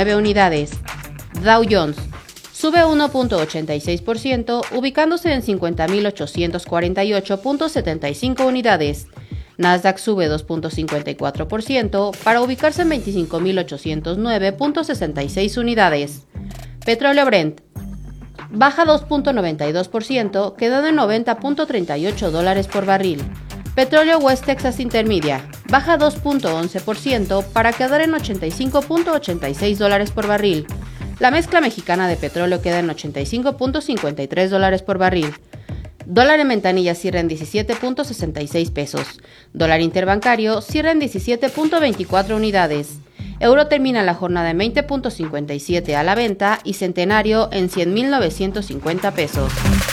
9 unidades. Dow Jones sube 1.86%, ubicándose en 50.848.75 unidades. Nasdaq sube 2.54% para ubicarse en 25.809.66 unidades. Petróleo Brent baja 2.92%, quedando en $90.38 por barril. Petróleo West Texas Intermedia baja 2.11% para quedar en $85.86 por barril. La mezcla mexicana de petróleo queda en $85.53 por barril. Dólar en ventanilla cierra en 17.66 pesos. Dólar interbancario cierra en 17.24 unidades. Euro termina la jornada en 20.57 a la venta y centenario en 100.950 pesos.